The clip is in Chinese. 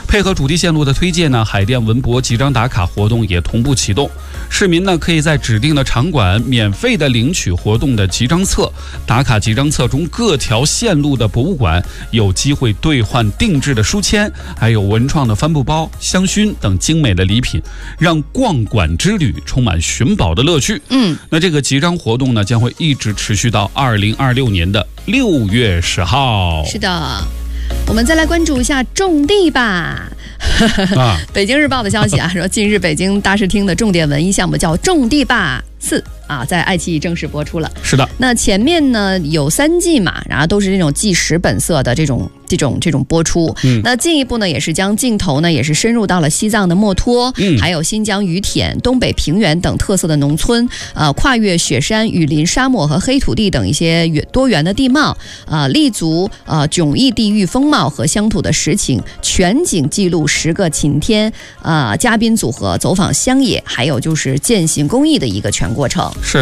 配合主题线路的推荐呢，海淀文博集章打卡活动也同步启动。市民呢可以在指定的场馆免费的领取活动的集章册，打卡集章册中各条线路的博物馆，有机会兑换定制的书签，还有文创的帆布包、香薰等精美的礼品，让逛馆之旅充满寻宝的乐趣。那这个集章活动呢，将会一直持续到2026年的6月10号。 是的，我们再来关注一下种地吧。北京日报的消息说近日北京大视厅的重点文艺项目叫种地吧4在爱奇艺正式播出了。 是的， 那前面呢有3季嘛，然后都是那种纪实本色的这种播出。那进一步呢也是将镜头呢也是深入到了西藏的墨脱，还有新疆于田、东北平原等特色的农村，跨越雪山、雨林、沙漠和黑土地等一些多元的地貌，立足迥异地域风貌和乡土的实情，全景记录10个晴天，嘉宾组合走访乡野，还有就是践行公益的一个全过程。 是